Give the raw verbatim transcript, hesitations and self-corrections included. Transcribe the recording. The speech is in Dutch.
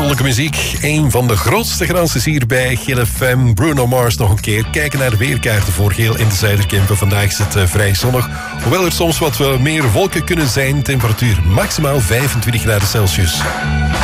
vrolijke muziek. Een van de grootste garanties hier bij Geel F M. Bruno Mars nog een keer. Kijken naar de weerkaarten voor Geel in de Zuiderkempen. Vandaag is het uh, vrij zonnig. Hoewel er soms wat uh, meer wolken kunnen zijn. Temperatuur maximaal vijfentwintig graden Celsius.